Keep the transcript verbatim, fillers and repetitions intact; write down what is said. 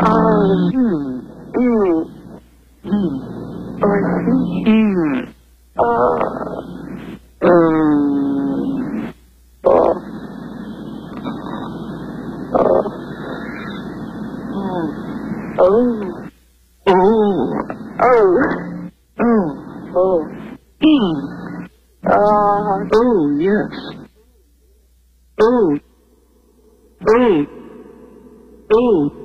Um, Hmm. mm, Hmm. I see. Hmm. Uh, Um. uh, uh, Oh. oh, Oh. oh, Oh. oh, Hmm. uh, Oh, yes. Oh. Oh. Oh.